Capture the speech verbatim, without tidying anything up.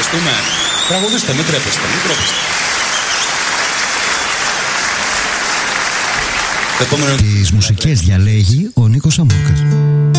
Ευχαριστούμε. Τραγουδίστε, μην τρέπεστε, μην τρέπεστε. Τις μουσικές διαλέγει ο Νίκος Αμούρκας.